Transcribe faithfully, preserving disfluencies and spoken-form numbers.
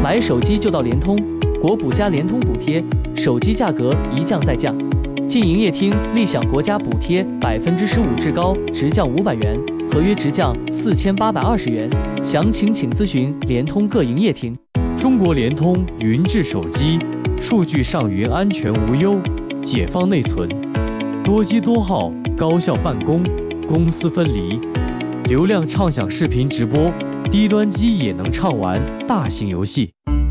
买手机就到联通，国补加联通补贴，手机价格一降再降。进营业厅立享国家补贴百分之十五，至高直降五百元，合约直降四千八百二十元。详情请咨询联通各营业厅。 中国联通云智手机，数据上云安全无忧，解放内存，多机多号，高效办公，公私分离，流量畅享视频直播，低端机也能畅玩大型游戏。